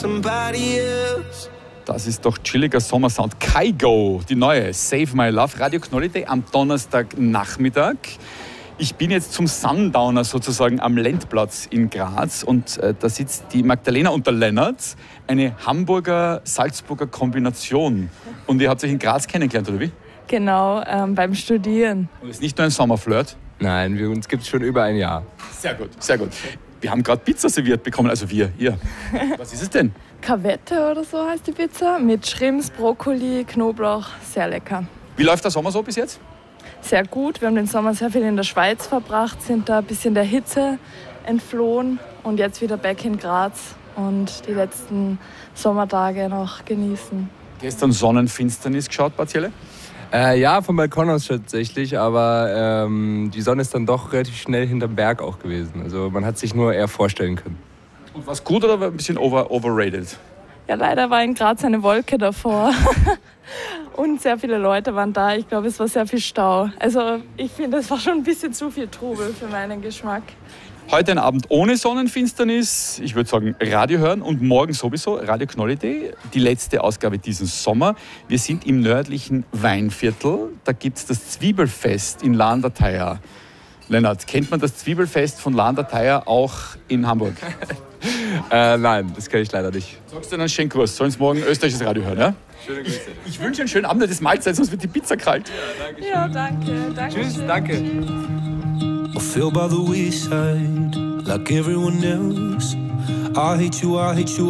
Das ist doch chilliger Sommersound. Kygo, die neue Save My Love, Radio Knolli am Donnerstagnachmittag. Ich bin jetzt zum Sundowner sozusagen am Lendplatz in Graz und da sitzt die Magdalena und der Lennart, eine Hamburger-Salzburger Kombination. Und ihr habt euch in Graz kennengelernt, oder wie? Genau, beim Studieren. Und es ist nicht nur ein Sommerflirt? Nein, uns gibt es schon über ein Jahr. Sehr gut, sehr gut. Wir haben gerade Pizza serviert bekommen, also wir, ihr. Was ist es denn? Cavette oder so heißt die Pizza, mit Shrimps, Brokkoli, Knoblauch, sehr lecker. Wie läuft der Sommer so bis jetzt? Sehr gut, wir haben den Sommer sehr viel in der Schweiz verbracht, sind da ein bisschen der Hitze entflohen und jetzt wieder back in Graz und die letzten Sommertage noch genießen. Gestern Sonnenfinsternis geschaut, partielle? Ja, vom Balkon aus tatsächlich, aber die Sonne ist dann doch relativ schnell hinterm Berg auch gewesen. Also man hat sich nur eher vorstellen können. Und war es gut oder war ein bisschen overrated? Ja, leider war in Graz eine Wolke davor und sehr viele Leute waren da. Ich glaube, es war sehr viel Stau. Also ich finde, es war schon ein bisschen zu viel Trubel für meinen Geschmack. Heute ein Abend ohne Sonnenfinsternis, ich würde sagen Radio hören und morgen sowieso Radio Knolli, die letzte Ausgabe diesen Sommer. Wir sind im nördlichen Weinviertel, da gibt es das Zwiebelfest in Lahn-der-Theier. Lennart, kennt man das Zwiebelfest von Lahn-der-Theier auch in Hamburg? Nein, das kenne ich leider nicht. Sagst du einen schönen Gruß, sollen Sie morgen österreichisches Radio hören, ja? Schöne Grüße. Ich wünsche einen schönen Abend, das Mahlzeit, sonst wird die Pizza kalt. Ja, danke. Danke. Tschüss, danke. I feel by the wayside, like everyone else. I hate you,